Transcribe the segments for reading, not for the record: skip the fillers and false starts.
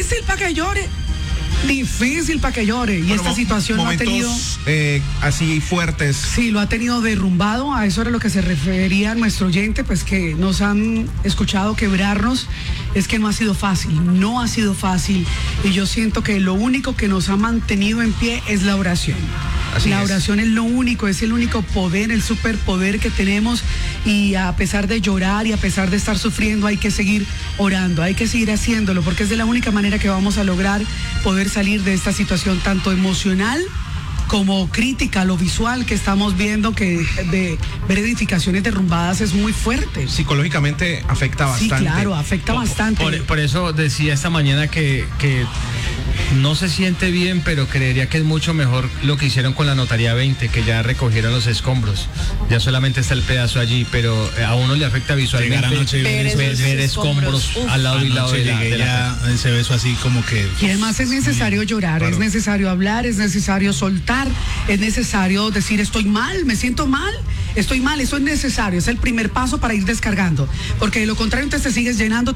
difícil para que llore. Difícil para que llore. Y bueno, esta situación lo ha tenido así fuertes. Sí, lo ha tenido derrumbado. A eso era lo que se refería nuestro oyente, pues que nos han escuchado quebrarnos. Es que no ha sido fácil, no ha sido fácil. Y yo siento que lo único que nos ha mantenido en pie es la oración. La oración es lo único, es el único poder, el superpoder que tenemos, y a pesar de llorar y a pesar de estar sufriendo hay que seguir orando, hay que seguir haciéndolo, porque es de la única manera que vamos a lograr poder salir de esta situación tanto emocional como crítica, lo visual que estamos viendo, que de ver edificaciones derrumbadas es muy fuerte. Psicológicamente afecta bastante. Sí, claro, afecta bastante. Por eso decía esta mañana que no se siente bien, pero creería que es mucho mejor lo que hicieron con la Notaría 20, que ya recogieron los escombros. Ya solamente está el pedazo allí, pero a uno le afecta visualmente ver escombros al lado y lado de la ese beso así como que... Y además es necesario llorar, claro. Es necesario hablar, es necesario soltar, es necesario decir estoy mal, me siento mal, estoy mal, eso es necesario, es el primer paso para ir descargando, porque de lo contrario entonces te sigues llenando,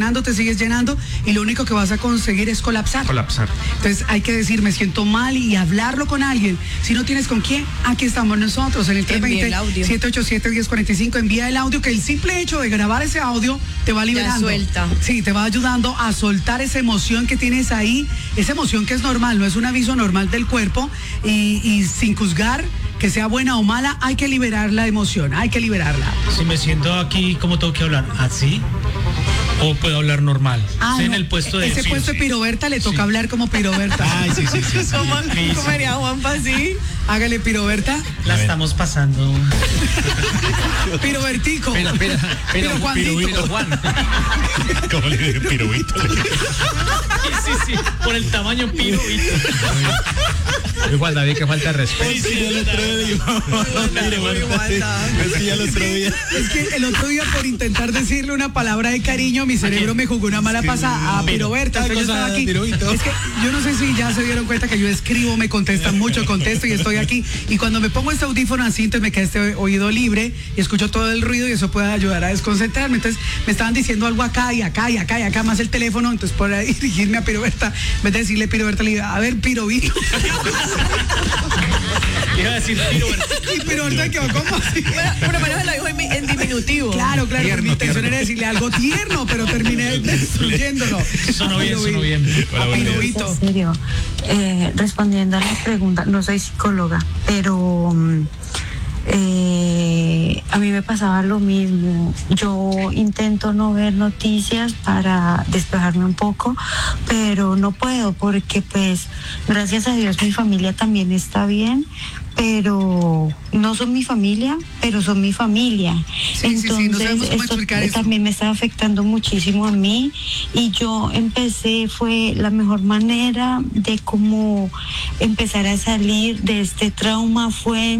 y lo único que vas a conseguir es colapsar. Entonces hay que decir me siento mal y hablarlo con alguien. Si no tienes con quién, aquí estamos nosotros en el 320-787-1045. Envía el audio, que el simple hecho de grabar ese audio te va liberando. Suelta. Sí, te va ayudando a soltar esa emoción que tienes ahí, esa emoción que es normal, no es un aviso normal del cuerpo, y sin juzgar que sea buena o mala, hay que liberar la emoción, hay que liberarla. Si me siento aquí, ¿cómo tengo que hablar? ¿Así? ¿O puedo hablar normal? No, en el puesto de... Ese puesto de Piroberta le toca hablar como Piroberta. Ay, sí. ¿Cómo haría Juanpa así? Hágale, Piroberta. La estamos pasando. Pirobertico. Pero Juan. ¿Cómo le digo? Pirobito. Sí, por el tamaño pirobito. Igual, David, que falta de respeto. Sí, el otro día. Es que el otro día, por intentar decirle una palabra de cariño, mi cerebro me jugó una mala pasada a Piroberta. Yo estaba aquí. Es que yo no sé si ya se dieron cuenta que yo escribo, me contestan mucho, contesto y estoy aquí. Y cuando me pongo este audífono así, entonces me queda este oído libre y escucho todo el ruido y eso puede ayudar a desconcentrarme. Entonces me estaban diciendo algo acá y acá y acá y acá, más el teléfono. Entonces por ahí dirigirme a Piroberta, en vez de decirle Piroberta, le digo, a ver, Pirobito. Iba a decir Piroberta. Y Piroberta quedó como así. Por lo menos lo dijo en diminutivo. Claro, mi intención era decirle algo tierno, pero terminé destruyéndolo. Sonó bien. A Pirobito. En serio, respondiendo a la pregunta, no soy psicóloga, pero a mí me pasaba lo mismo. Yo intento no ver noticias para despejarme un poco, pero no puedo porque pues gracias a Dios mi familia también está bien, pero no son mi familia, pero son mi familia. Entonces, no sabemos cómo explicar eso. También me está afectando muchísimo a mí, y yo fue la mejor manera de cómo empezar a salir de este trauma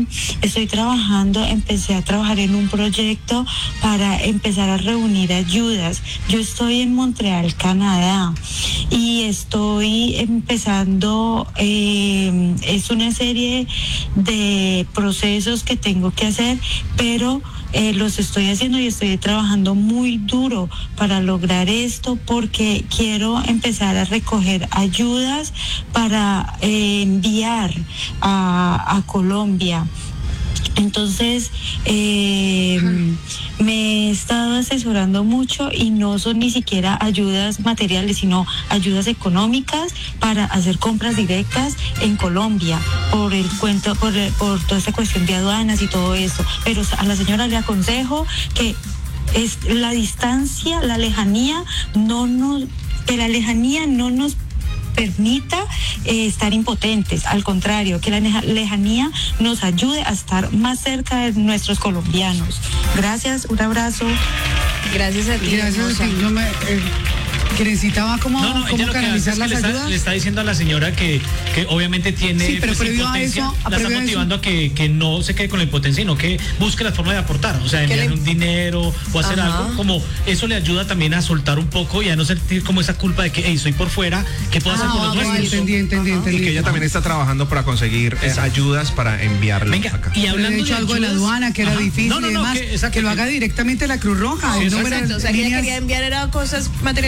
empecé a trabajar en un proyecto para empezar a reunir ayudas. Yo estoy en Montreal, Canadá, y estoy empezando, es una serie de procesos que tengo que hacer, pero los estoy haciendo y estoy trabajando muy duro para lograr esto, porque quiero empezar a recoger ayudas para enviar a Colombia. Entonces me he estado asesorando mucho, y no son ni siquiera ayudas materiales, sino ayudas económicas para hacer compras directas en Colombia, por toda esta cuestión de aduanas y todo eso. Pero a la señora le aconsejo que es la distancia, la lejanía no nos permita estar impotentes, al contrario, que la lejanía nos ayude a estar más cerca de nuestros colombianos. Gracias, un abrazo. Gracias a ti. Gracias a ti. Que necesitaba cómo canalizar las ayudas. Le está diciendo a la señora que obviamente tiene, sí, pero previo impotencia, a eso, la está motivando a que no se quede con la impotencia, sino que busque la forma de aportar, o sea, enviar un dinero o hacer algo, como eso le ayuda también a soltar un poco y a no sentir como esa culpa de que soy por fuera, ¿qué puedo hacer con los nuestros? Entendí. Y que ella también está trabajando para conseguir ayudas para enviarlo acá. Y hablando de hecho algo de la aduana que era difícil y demás, que lo haga directamente la Cruz Roja. Exacto, o sea, que ella quería enviar cosas materiales, pero por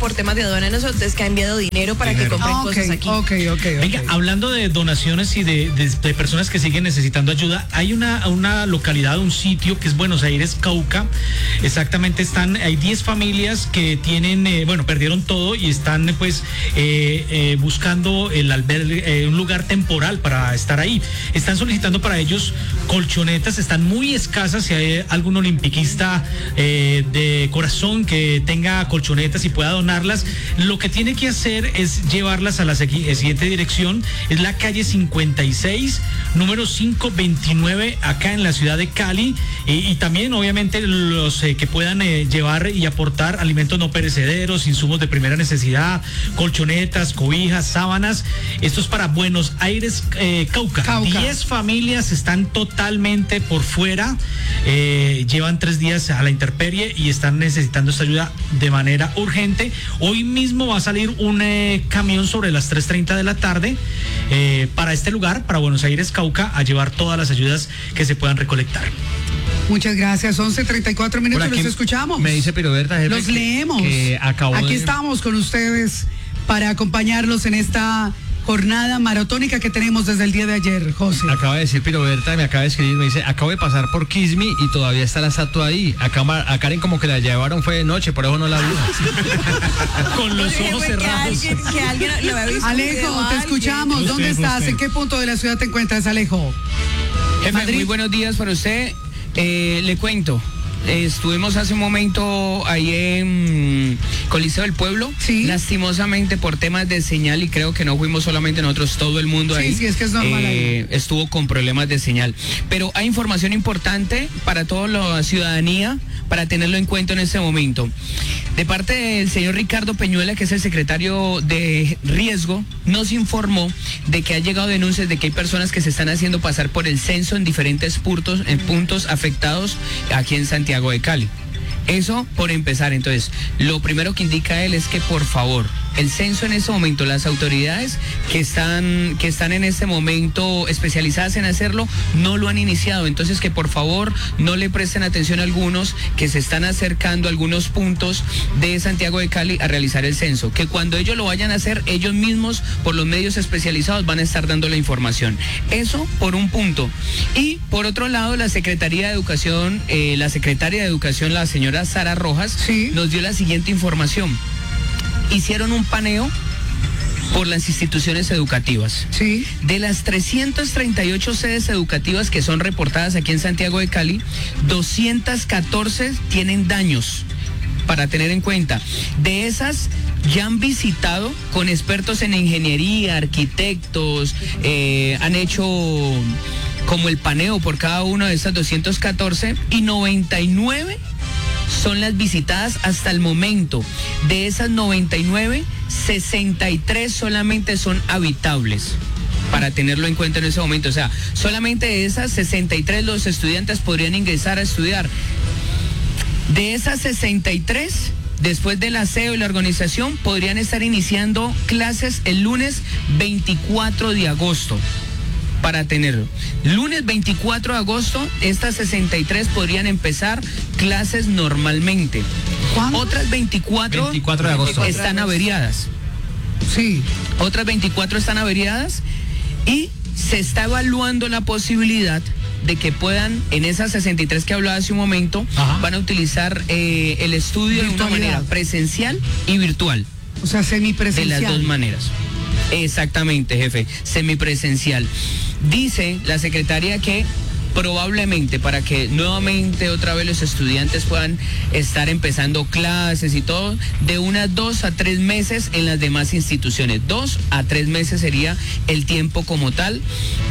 por temas de aduana nosotros que ha enviado dinero para que compren cosas aquí. Venga, hablando de donaciones y de personas que siguen necesitando ayuda, hay una localidad, un sitio que es Buenos Aires, Cauca. Exactamente, hay 10 familias que tienen, perdieron todo y están pues buscando el albergue, un lugar temporal para estar ahí. Están solicitando para ellos colchonetas, están muy escasas. Si hay algún olimpiquista de corazón que tenga colchonetas y pueda donarlas, lo que tiene que hacer es llevarlas a la siguiente dirección. Es la calle 56, número 529, acá en la ciudad de Cali, y también obviamente los que puedan llevar y aportar alimentos no perecederos, insumos de primera necesidad, colchonetas, cobijas, sábanas. Esto es para Buenos Aires, Cauca. 10 familias están totalmente por fuera, llevan 3 días a la intemperie y están necesitando esta ayuda de manera urgente. Hoy mismo va a salir un camión sobre las 3:30 de la tarde para este lugar, para Buenos Aires, Cauca, a llevar todas las ayudas que se puedan recolectar. Muchas gracias. 11:34 minutos, los escuchamos. Me dice Piroberta, jefe, los leemos. Aquí estamos con ustedes para acompañarlos en esta jornada maratónica que tenemos desde el día de ayer, José. Acaba de decir Piroberta, me acaba de escribir, me dice, acabo de pasar por Kismi y todavía está la estatua ahí. A Karen como que la llevaron fue de noche, por eso no la vi. Con los ojos cerrados. Que alguien lo había visto. Alejo, te escuchamos. ¿Dónde estás? ¿En qué punto de la ciudad te encuentras, Alejo? Jefe, ¿Madrid? Muy buenos días para usted. Le cuento. Estuvimos hace un momento ahí en Coliseo del Pueblo, ¿sí? Lastimosamente por temas de señal, y creo que no fuimos solamente nosotros, todo el mundo ahí. Sí, es que es normal ahí. Estuvo con problemas de señal. Pero hay información importante para toda la ciudadanía, para tenerlo en cuenta en este momento. De parte del señor Ricardo Peñuela, que es el secretario de Riesgo, nos informó de que ha llegado denuncias de que hay personas que se están haciendo pasar por el censo en diferentes puntos afectados aquí en Santiago de Cali. Eso por empezar. Entonces, lo primero que indica él es que por favor, el censo en este momento, las autoridades que están en este momento especializadas en hacerlo, no lo han iniciado. Entonces, que por favor no le presten atención a algunos que se están acercando a algunos puntos de Santiago de Cali a realizar el censo. Que cuando ellos lo vayan a hacer, ellos mismos, por los medios especializados, van a estar dando la información. Eso por un punto. Y por otro lado, la Secretaría de Educación, la secretaria de Educación, la señora Sara Rojas, ¿sí?, nos dio la siguiente información. Hicieron un paneo por las instituciones educativas. Sí. De las 338 sedes educativas que son reportadas aquí en Santiago de Cali, 214 tienen daños. Para tener en cuenta, de esas ya han visitado con expertos en ingeniería, arquitectos, han hecho como el paneo por cada una de esas 214 y 99 son las visitadas hasta el momento. De esas 99, 63 solamente son habitables, para tenerlo en cuenta en ese momento. O sea, solamente de esas 63 los estudiantes podrían ingresar a estudiar. De esas 63, después del aseo y la organización, podrían estar iniciando clases el lunes 24 de agosto. Para tenerlo. Lunes 24 de agosto, estas 63 podrían empezar clases normalmente. ¿Cuándo? Otras 24 de agosto están averiadas. Sí. Otras 24 están averiadas y se está evaluando la posibilidad de que puedan, en esas 63 que hablaba hace un momento, van a utilizar el estudio de una manera presencial y virtual. O sea, semipresencial. De las dos maneras. Exactamente, jefe, semipresencial. Dice la secretaria que probablemente para que nuevamente otra vez los estudiantes puedan estar empezando clases y todo, de unas 2 a 3 meses en las demás instituciones. 2 a 3 meses sería el tiempo como tal,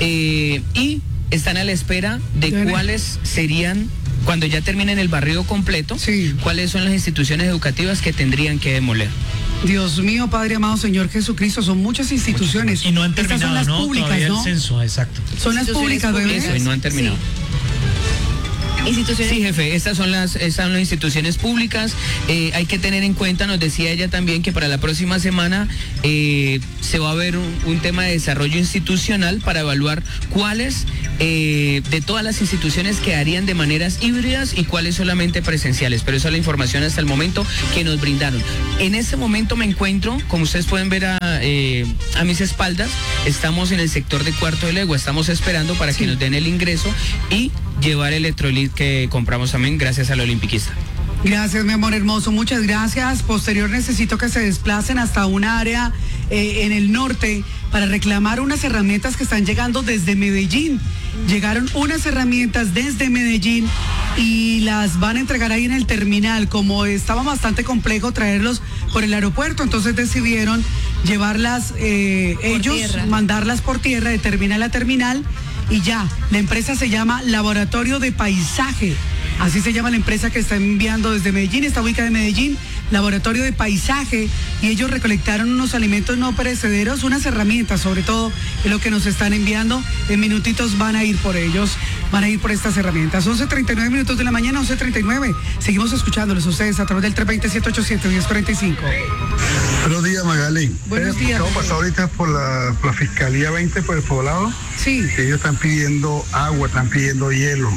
y están a la espera de cuáles serían, cuando ya terminen el barrido completo, sí, cuáles son las instituciones educativas que tendrían que demoler. Dios mío, Padre amado, Señor Jesucristo, son muchas instituciones. Y no han terminado. Estas son las públicas, todavía ¿no? el censo, exacto. Son las públicas, bebé. Eso, y no han terminado. Instituciones. Sí, jefe, estas son las instituciones públicas. Hay que tener en cuenta, nos decía ella también, que para la próxima semana se va a ver un tema de desarrollo institucional para evaluar cuáles de todas las instituciones quedarían de maneras híbridas y cuáles solamente presenciales. Pero esa es la información hasta el momento que nos brindaron. En este momento me encuentro, como ustedes pueden ver a mis espaldas, estamos en el sector de Cuarto de Legua. Estamos esperando para que nos den el ingreso y llevar el electrolit que compramos también gracias al olimpiquista. Gracias, mi amor hermoso, muchas gracias. Posterior necesito que se desplacen hasta un área en el norte para reclamar unas herramientas que están llegando desde Medellín. Llegaron unas herramientas desde Medellín y las van a entregar ahí en el terminal. Como estaba bastante complejo traerlos por el aeropuerto, entonces decidieron llevarlas ellos, tierra. mandarlas por tierra de terminal a terminal. Y ya, la empresa se llama Laboratorio de Paisaje. Así se llama la empresa que está enviando desde Medellín, está ubicada en Medellín, Laboratorio de Paisaje, y ellos recolectaron unos alimentos no perecederos, unas herramientas, sobre todo, es lo que nos están enviando. En minutitos van a ir por ellos, van a ir por estas herramientas. 11:39 minutos de la mañana, 11:39. Seguimos escuchándolos a ustedes a través del 320-787-1045. Buenos días, Magali. Buenos días. Estamos pasando ahorita por la Fiscalía 20, por el Poblado. Sí. Ellos están pidiendo agua, están pidiendo hielo.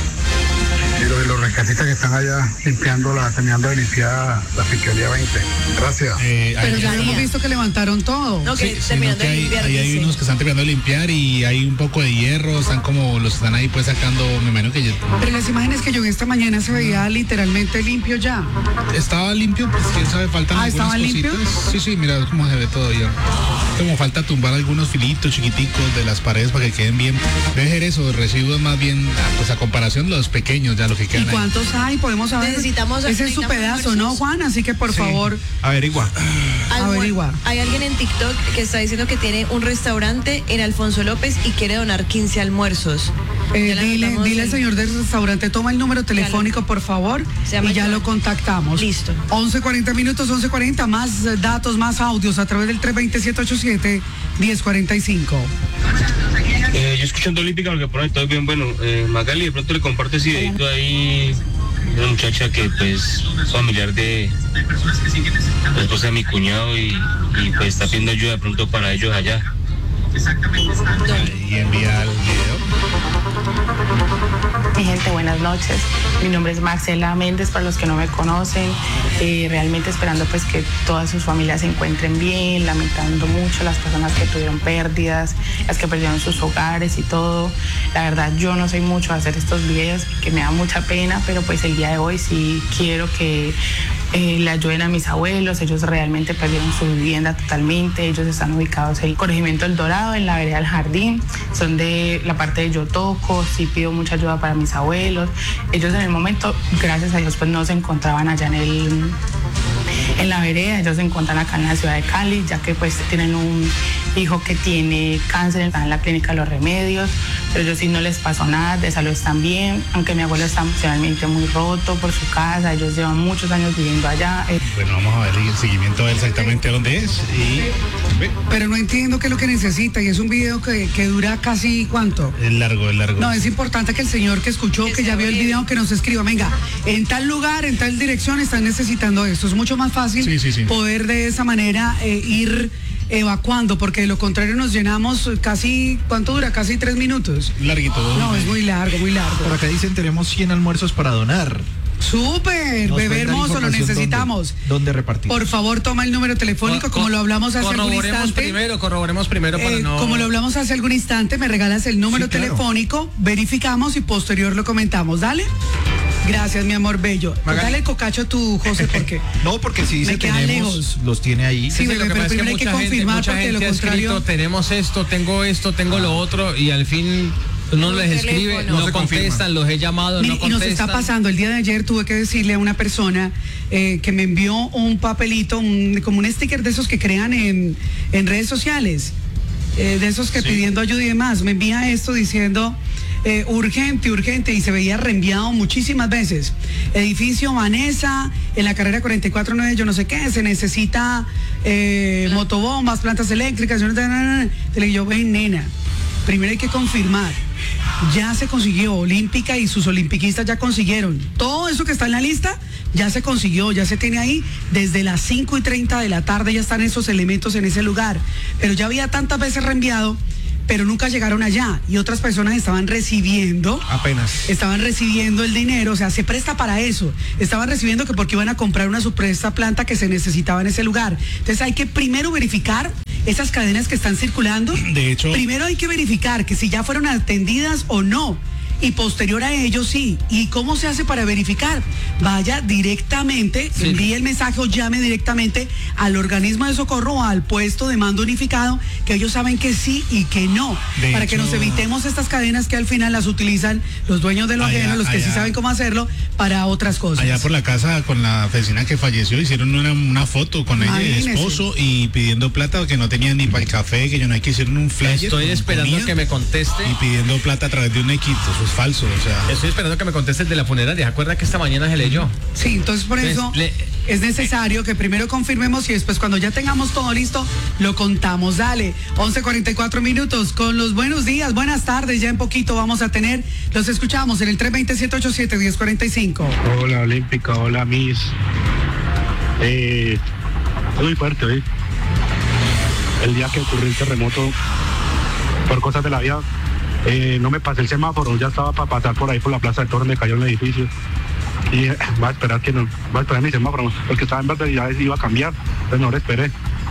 Y los rescatistas que están allá terminando de limpiar la Fiscalía 20. Gracias. Pero ya hemos visto que levantaron todo. No, que terminando de limpiar. Ahí hay dice. unos que están terminando de limpiar y hay un poco de hierro, están como los están ahí pues sacando, me imagino que Pero las imágenes que yo vi esta mañana se veía literalmente limpio ya. estaba limpio, pues quién sabe, faltan algunas ¿estaba limpio? cositas. Sí, mira cómo se ve todo ya. Como falta tumbar algunos filitos chiquiticos de las paredes para que queden bien. Debe ser eso, residuos más bien, pues a comparación de los pequeños, ya lo que ¿Y quedan ahí. cuántos hay? Podemos saber. Ese es su necesitamos pedazo, ¿no, Juan? Así que por favor, Averigua. averigua. Hay alguien en TikTok que está diciendo que tiene un restaurante en Alfonso López y quiere donar 15 almuerzos. Ya le Dile anotamos al señor del restaurante, toma el número telefónico, por favor, Se llama y ya Joan. lo contactamos. Listo. 11:40 minutos, 11:40, más datos, más audios a través del 320-787-1045. Yo escuchando Olímpica porque por ahí todo bien bueno. Magali, de pronto le comparte ese videito ahí de una muchacha que pues es familiar de la esposa de mi cuñado y pues está pidiendo ayuda de pronto para ellos allá. Y envía el video. Mi gente, buenas noches. Mi nombre es Marcela Méndez, para los que no me conocen. Realmente esperando pues que todas sus familias se encuentren bien, lamentando mucho las personas que tuvieron pérdidas, las que perdieron sus hogares y todo. La verdad, yo no soy mucho a hacer estos videos, que me da mucha pena, pero pues el día de hoy sí quiero que le ayuden a mis abuelos. Ellos realmente perdieron su vivienda totalmente. Ellos están ubicados en el corregimiento El Dorado, en la vereda del Jardín. Son de la parte de Yotoco. Sí pido mucha ayuda para mis abuelos. Ellos en el momento, gracias a Dios, pues no se encontraban allá en la vereda. Ellos se encuentran acá en la ciudad de Cali, ya que pues tienen un hijo que tiene cáncer, está en la clínica de Los Remedios, pero ellos sí no les pasó nada, de salud están bien, aunque mi abuelo está emocionalmente muy roto por su casa. Ellos llevan muchos años viviendo allá. Bueno, vamos a ver el seguimiento a ver exactamente dónde es. Pero no entiendo qué es lo que necesita, y es un video que dura casi, ¿cuánto? Es largo. No, es importante que el señor que escuchó, que ya vio el video, que nos escriba, venga, en tal lugar, en tal dirección están necesitando esto. Es mucho más fácil poder de esa manera ir evacuando, porque de lo contrario nos llenamos casi, ¿cuánto dura? Casi 3 minutos. Larguito. No, es muy largo, muy largo. Por acá dicen tenemos 100 almuerzos para donar. Súper, bebé hermoso, lo necesitamos. ¿Dónde repartir? Por favor, toma el número telefónico, como lo hablamos hace algún instante. Corroboremos primero para no... Como lo hablamos hace algún instante, me regalas el número telefónico, verificamos y posterior lo comentamos. Dale. Gracias, mi amor bello. Dale cocacho a tu José, porque no, porque si dice me quedan tenemos, lejos. los tiene ahí. Sí, bebé, pero primero hay que confirmar, mucha porque de lo gente ha contrario... escrito, tenemos esto, tengo lo otro, y al fin uno les escribe, no contestan, los he llamado, Mire, no contestan. Y nos está pasando, el día de ayer tuve que decirle a una persona que me envió un papelito, como un sticker de esos que crean en redes sociales, de esos que pidiendo ayuda y demás, me envía esto diciendo... urgente, y se veía reenviado muchísimas veces. Edificio Vanessa, en la carrera 44-9, yo no sé qué, se necesita motobombas, plantas eléctricas. Yo, ven, nena, primero hay que confirmar. ya se consiguió. Olímpica y sus olimpiquistas ya consiguieron. Todo eso que está en la lista ya se consiguió, ya se tiene ahí. Desde las 5:30 de la tarde ya están esos elementos en ese lugar. Pero ya había tantas veces reenviado, pero nunca llegaron allá, y otras personas estaban recibiendo el dinero, o sea, se presta para eso, estaban recibiendo que porque iban a comprar una supuesta planta que se necesitaba en ese lugar. Entonces hay que primero verificar esas cadenas que están circulando. De hecho, primero hay que verificar que si ya fueron atendidas o no. Y posterior a ello, sí. ¿Y cómo se hace para verificar? Vaya directamente, envíe el mensaje o llame directamente al organismo de socorro o al puesto de mando unificado, que ellos saben que sí y que no. Para que nos evitemos estas cadenas que al final las utilizan los dueños de lo ajeno, los que sí saben cómo hacerlo, para otras cosas. Allá por la casa con la vecina que falleció, hicieron una foto con ella y el esposo y pidiendo plata que no tenían ni para el café, que yo no hay que hicieron un flyer. Estoy esperando que me conteste. Y pidiendo plata a través de un equipo. Eso es falso, o sea. Estoy esperando que me conteste el de la funeraria. ¿Se acuerda que esta mañana se leyó? Sí, entonces por eso es necesario que primero confirmemos y después cuando ya tengamos todo listo, lo contamos. Dale, 11:44 minutos con los buenos días, buenas tardes, ya en poquito vamos a tener, los escuchamos en el 320-787-1045. Hola Olímpica, hola Miss. Es muy fuerte hoy. El día que ocurrió el terremoto, por cosas de la vida, no me pasé el semáforo, ya estaba para pasar por ahí por la Plaza de Toros, me cayó en el edificio y va a esperar mi semáforo, porque estaba en verde y ya iba a cambiar, entonces no lo esperé.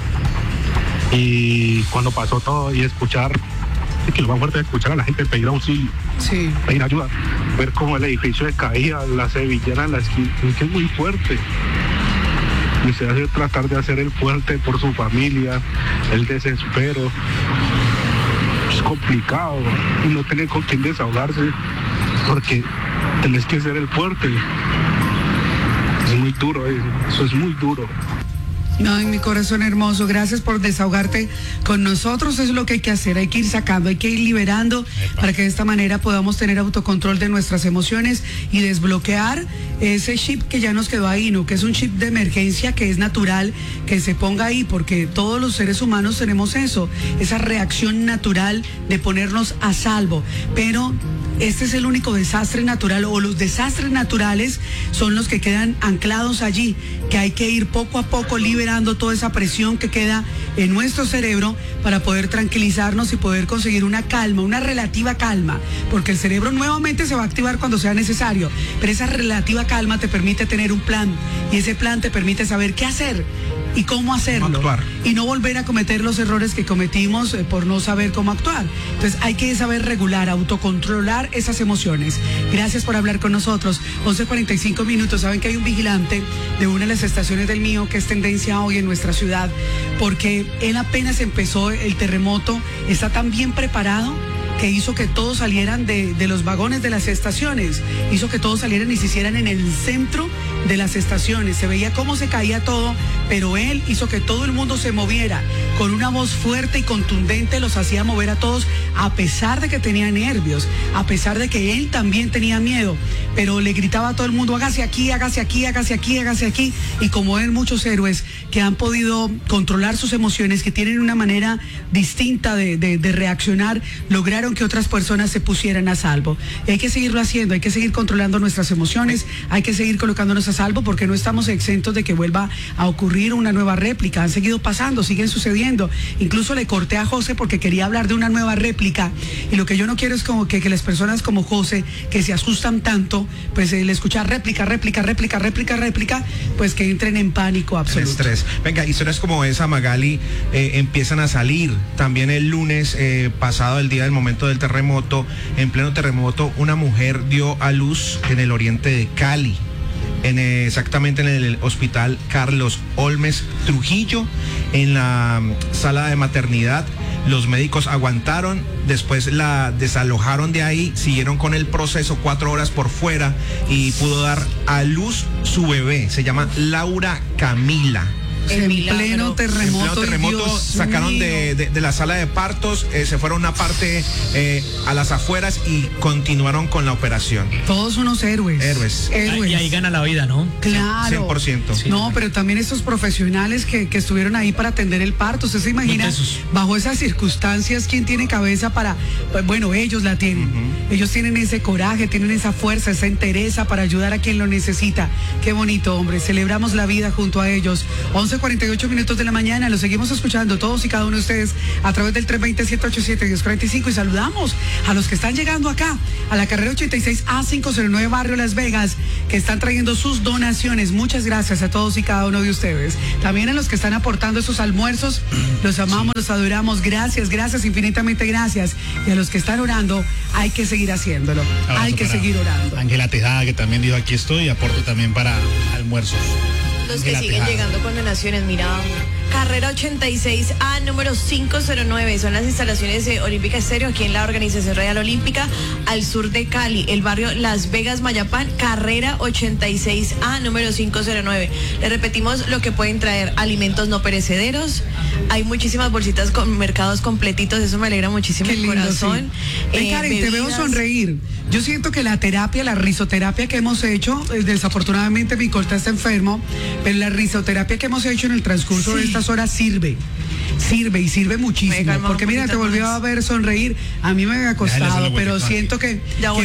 Y cuando pasó todo y escuchar, es que lo más fuerte es escuchar a la gente pedir auxilio, pedir ayuda, ver cómo el edificio se caía, la sevillana en la esquina, es que es muy fuerte. Y se hace tratar de hacer el fuerte por su familia, el desespero. Es complicado y no tener con quién desahogarse porque tenés que ser el fuerte. Es muy duro, eso es muy duro. Ay, mi corazón hermoso, gracias por desahogarte con nosotros. Eso es lo que hay que hacer, hay que ir sacando, hay que ir liberando para que de esta manera podamos tener autocontrol de nuestras emociones y desbloquear ese chip que ya nos quedó ahí, ¿no? Que es un chip de emergencia, que es natural que se ponga ahí, porque todos los seres humanos tenemos eso, esa reacción natural de ponernos a salvo, pero este es el único desastre natural, o los desastres naturales son los que quedan anclados allí, que hay que ir poco a poco liberando toda esa presión que queda en nuestro cerebro para poder tranquilizarnos y poder conseguir una calma, una relativa calma, porque el cerebro nuevamente se va a activar cuando sea necesario, pero esa relativa calma te permite tener un plan, y ese plan te permite saber qué hacer y cómo hacerlo, y no volver a cometer los errores que cometimos por no saber cómo actuar. Entonces hay que saber regular, autocontrolar esas emociones. Gracias por hablar con nosotros. 11:45 minutos. Saben que hay un vigilante de una de las estaciones del mío que es tendencia hoy en nuestra ciudad, porque él apenas empezó el terremoto, está tan bien preparado que hizo que todos salieran de los vagones de las estaciones, hizo que todos salieran y se hicieran en el centro de las estaciones. Se veía cómo se caía todo, pero él hizo que todo el mundo se moviera. Con una voz fuerte y contundente los hacía mover a todos, a pesar de que tenía nervios, a pesar de que él también tenía miedo, pero le gritaba a todo el mundo: hágase aquí, hágase aquí, hágase aquí, hágase aquí. Y como él, muchos héroes que han podido controlar sus emociones, que tienen una manera distinta de reaccionar, lograron que otras personas se pusieran a salvo. Y hay que seguirlo haciendo, hay que seguir controlando nuestras emociones, hay que seguir colocándonos a salvo, porque no estamos exentos de que vuelva a ocurrir una nueva réplica. Han seguido pasando, siguen sucediendo. Incluso le corté a José porque quería hablar de una nueva réplica, y lo que yo no quiero es como que las personas como José, que se asustan tanto, pues el escuchar réplica, pues que entren en pánico absoluto. Estrés. Venga, historias como esa, Magali, empiezan a salir. También el lunes pasado, el día del momento del terremoto, en pleno terremoto, una mujer dio a luz en el oriente de Cali, exactamente en el hospital Carlos Olmes Trujillo, en la sala de maternidad. Los médicos aguantaron, después la desalojaron de ahí, siguieron con el proceso 4 horas por fuera y pudo dar a luz su bebé. Se llama Laura Camila. En pleno terremoto. Sacaron de la sala de partos, se fueron a una parte a las afueras y continuaron con la operación. Todos unos héroes. Y ahí gana la vida, ¿no? Claro. 100%. Sí. No, pero también estos profesionales que estuvieron ahí para atender el parto. ¿Usted se imagina bajo esas circunstancias quién tiene cabeza para? Bueno, ellos la tienen. Ellos tienen ese coraje, tienen esa fuerza, esa entereza para ayudar a quien lo necesita. Qué bonito, hombre. Celebramos la vida junto a ellos. 11:48 minutos de la mañana. Los seguimos escuchando todos y cada uno de ustedes a través del 320-787-1045 y saludamos a los que están llegando acá a la carrera 86A509 Barrio Las Vegas, que están trayendo sus donaciones. Muchas gracias a todos y cada uno de ustedes. También a los que están aportando esos almuerzos. Los amamos, los adoramos. Gracias, infinitamente gracias. Y a los que están orando, hay que seguir haciéndolo. Hay que seguir orando. Ángela Tejada, que también dijo aquí estoy, y aporto también para almuerzos. Los que siguen llegando con donaciones, mira, carrera 86A número 509, son las instalaciones de Olímpica Estéreo aquí en la Organización Radial Olímpica al sur de Cali, el barrio Las Vegas, Mayapán, carrera 86A número 509. Le repetimos lo que pueden traer: alimentos no perecederos, hay muchísimas bolsitas con mercados completitos, eso me alegra muchísimo el corazón. Sí. Karen, te veo sonreír. Yo siento que la terapia, la risoterapia que hemos hecho, desafortunadamente mi corta está enfermo, pero la risoterapia que hemos hecho en el transcurso de estas horas sirve y sirve muchísimo, porque mira, te volvió a ver sonreír. A mí me había costado, pero siento que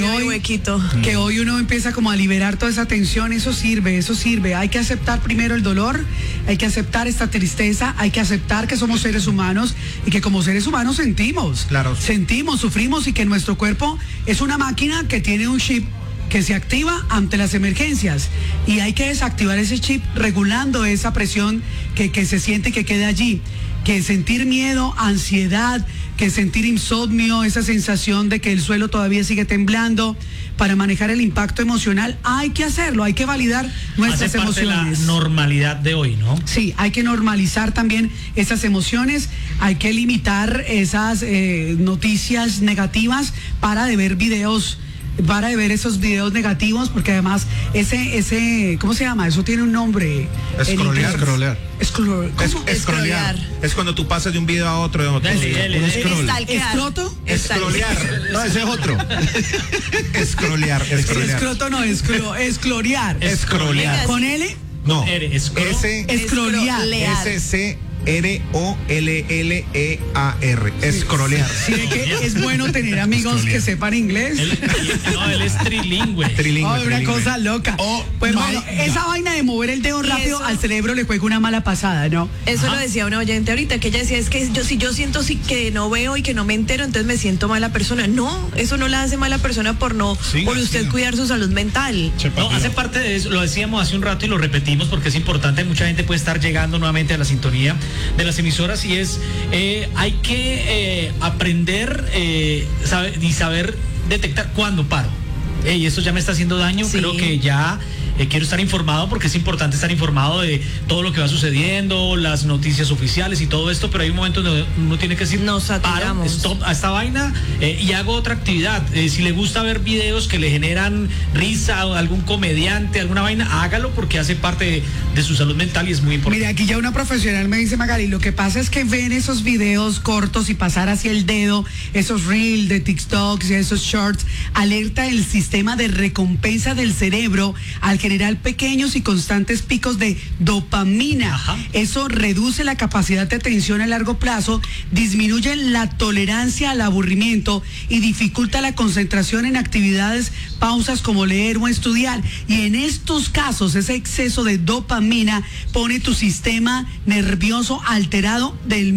hoy uno empieza como a liberar toda esa tensión. Eso sirve. Hay que aceptar primero el dolor, hay que aceptar esta tristeza, hay que aceptar que somos seres humanos y que como seres humanos sentimos, sufrimos, y que nuestro cuerpo es una máquina que tiene un chip que se activa ante las emergencias, y hay que desactivar ese chip regulando esa presión que se siente y que queda allí. Que sentir miedo, ansiedad, que sentir insomnio, esa sensación de que el suelo todavía sigue temblando. Para manejar el impacto emocional hay que hacerlo, hay que validar nuestras emociones. La normalidad de hoy, ¿no? Sí, hay que normalizar también esas emociones, hay que limitar esas noticias negativas para de ver esos videos negativos, porque además ese ¿cómo se llama? Eso tiene un nombre. Escrolear. Escrolear. Es cuando tú pasas de un video a otro. ¿Escroto? Escrolear. No, ese es otro. Escrolear. Escroto no, escrolear. Escrolear. ¿Con L? No. Escrolear. ROLLEAR. Escrolear. Sí, es bueno tener amigos que sepan inglés. Él es trilingüe. Una cosa loca. Pues bueno, esa vaina de mover el dedo rápido al cerebro le juega una mala pasada, ¿no? Eso lo decía una oyente ahorita, que ella decía, es que yo siento que no veo y que no me entero, entonces me siento mala persona. No, eso no la hace mala persona por usted cuidar su salud mental. No, hace parte de eso, lo decíamos hace un rato y lo repetimos porque es importante. Mucha gente puede estar llegando nuevamente a la sintonía de las emisoras, y es hay que aprender y saber detectar cuándo paro. Esto ya me está haciendo daño, creo que ya quiero estar informado, porque es importante estar informado de todo lo que va sucediendo, las noticias oficiales y todo esto, pero hay un momento donde uno tiene que decir, paro, stop a esta vaina y hago otra actividad. Si le gusta ver videos que le generan risa, o algún comediante, alguna vaina, hágalo, porque hace parte de su salud mental y es muy importante. Mira, aquí ya una profesional me dice, Magali, lo que pasa es que ven esos videos cortos y pasar hacia el dedo, esos reels de TikToks y esos shorts, alerta el sistema de recompensa del cerebro al generar pequeños y constantes picos de dopamina. Eso reduce la capacidad de atención a largo plazo, disminuye la tolerancia al aburrimiento y dificulta la concentración en actividades, pausas como leer o estudiar. Y en estos casos, ese exceso de dopamina pone tu sistema nervioso alterado del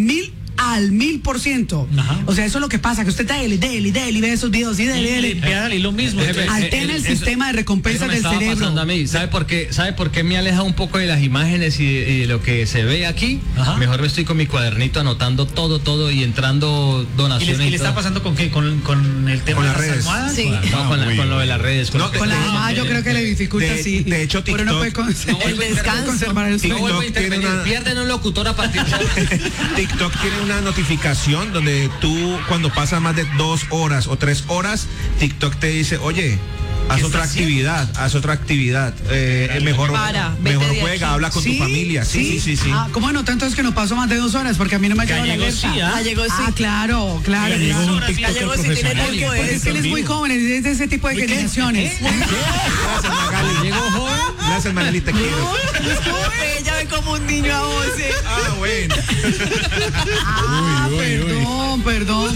1000%. O sea, eso es lo que pasa, que usted dele, ve esos videos y dele. Y lo mismo. Altera el sistema de recompensa del cerebro. A mí. ¿Sabe por qué me aleja un poco de las imágenes y de lo que se ve aquí? Mejor estoy con mi cuadernito anotando todo y entrando donaciones. ¿Y le está pasando con qué? ¿Con el tema de las redes? Almohadas? Sí. No, con lo de las redes. Con las almohadas yo creo que le dificulta, sí. De hecho, TikTok... Pero no puede el descanso. Conservar el sueño. TikTok tiene pierden un locutor a partir de TikTok tiene una notificación donde tú, cuando pasas más de 2 horas o 3 horas, TikTok te dice, oye, Haz otra actividad. Mejor juega, habla con tu familia. Sí. ¿Cómo no? Tanto es que no pasó más de 2 horas porque a mí no me ha llegado la alerta. Llegó sí. Claro. Llegó sí, tiene tiempo. Porque es que él es muy joven, es de ese tipo de generaciones. Gracias, Magali. Llegó joven. Gracias, Magali, te quiero. Ella ve como un niño a vos. Bueno. Perdón.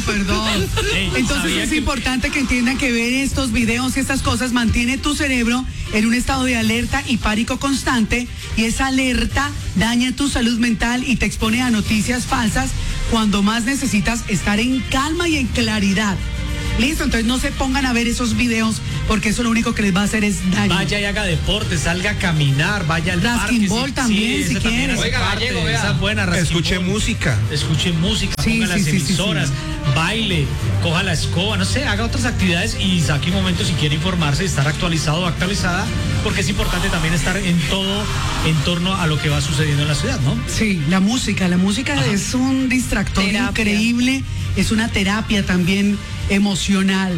Entonces es importante que entiendan que ver estos videos y estas cosas mantiene tu cerebro en un estado de alerta y pánico constante, y esa alerta daña tu salud mental y te expone a noticias falsas cuando más necesitas estar en calma y en claridad. Listo, entonces no se pongan a ver esos videos porque eso lo único que les va a hacer es daño. Vaya y haga deporte, salga a caminar, vaya al parque. Ball también, si quieres. Oiga, Gallego, esa buena. Escuche música, ponga las emisoras, baile, coja la escoba, no sé, haga otras actividades y saque un momento si quiere informarse, estar actualizado o actualizada, porque es importante también estar en todo en torno a lo que va sucediendo en la ciudad, ¿no? Sí, la música es un distractor increíble, es una terapia también emocional.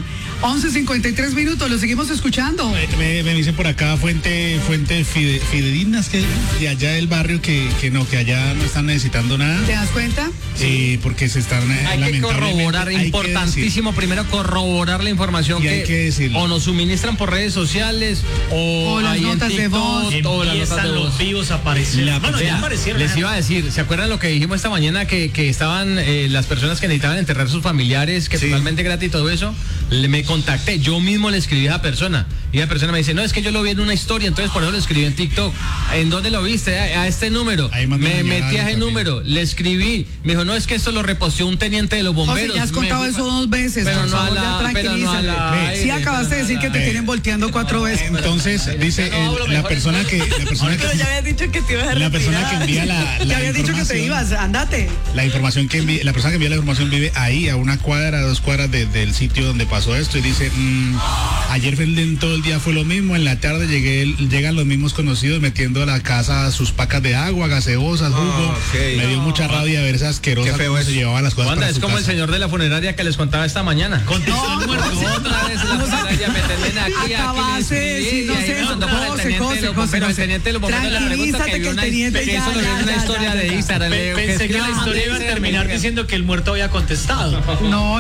11:53 minutos, lo seguimos escuchando. Me dicen por acá fuente fidedignas que de allá del barrio que allá no están necesitando nada. ¿Te das cuenta? Porque se están hay que corroborar, importantísimo primero corroborar la información que o nos suministran por redes sociales o las notas de voz, o los vivos a aparecer. Ya aparecieron. Les iba a decir, ¿se acuerdan lo que dijimos esta mañana que estaban las personas que necesitaban enterrar sus familiares, que totalmente gratis y todo eso? Me contacté, yo mismo le escribí a esa persona y la persona me dice, no, es que yo lo vi en una historia, entonces por eso lo escribí en TikTok. ¿En dónde lo viste? A este número. Me metí a ese número, le escribí, me dijo, no, es que esto lo reposteó un teniente de los bomberos. José, ya has contado eso 2 veces, pero no a la sí, acabaste de decir que te tienen volteando 4 veces. Entonces dice la persona que pero ya habías dicho que te ibas a la persona que envía ya habías dicho que te ibas, andate. La información que envía, la persona que envía la información vive ahí a 1 cuadra, 2 cuadras del sitio donde pasó esto y dice, ayer todo el día fue lo mismo, en la tarde llegan los mismos conocidos metiendo a la casa sus pacas de agua, gaseosas, jugo. Me dio mucha rabia ver esas asquerosas cómo se llevaban las cosas. Es como casa. El señor de la funeraria que les contaba esta mañana. Contestó el muerto. Otra vez la funeraria me tienen aquí. Acabase de decirnos eso, José. El teniente de los bomberos le pregunta que vio una historia de Instagram. Pensé que la historia iba a terminar diciendo que el muerto había contestado. No.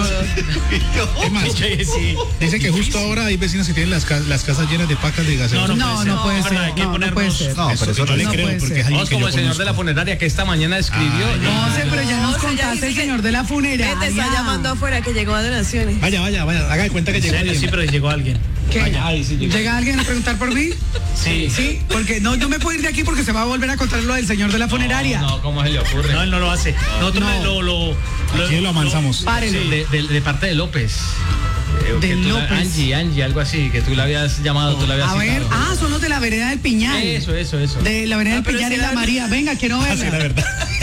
Dice que justo ahora hay vecinos que tienen las casas llenas de pacas de gaseosa. No puede ser. No puede ser. No, pero eso no le creo porque es alguien que como yo el señor conozco. de la funeraria que esta mañana escribió. No sé, pero ya nos contaste el señor de la funeraria. Te está llamando afuera que llegó a donaciones. Vaya, haga de cuenta que llegó alguien. Sí, pero llegó alguien. ¿Qué? Sí, ¿Llega alguien a preguntar por mí? Sí, porque no me puedo ir de aquí porque se va a volver a contar lo del señor de la funeraria. No, ¿cómo se le ocurre? No, él no lo hace. Nosotros Aquí lo amansamos. Párenlo. De parte de López. De López. Angie, algo así, que tú la habías llamado, tú la habías citado. A ver, son los de la vereda del Piñal. Eso. De la vereda del Piñal y la María. Venga, quiero verla. Así la verdad.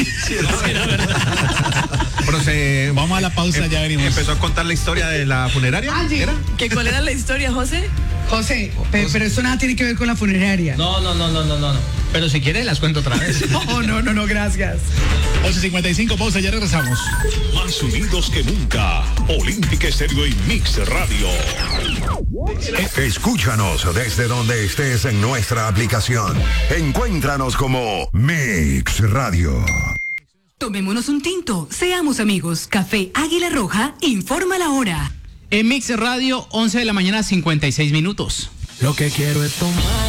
Pero vamos a la pausa, ya venimos. Empezó a contar la historia de la funeraria. ¿Cuál era la historia, José? José, pero eso nada tiene que ver con la funeraria. No. Pero si quieres las cuento otra vez. No, gracias. 11:55, pausa, ya regresamos. Más unidos que nunca. Olímpica Estéreo y Mix Radio. Escúchanos desde donde estés en nuestra aplicación. Encuéntranos como Mix Radio. Tomémonos un tinto, seamos amigos. Café Águila Roja informa la hora. En Mix Radio, 11 de la mañana, 56 minutos. Lo que quiero es tomar.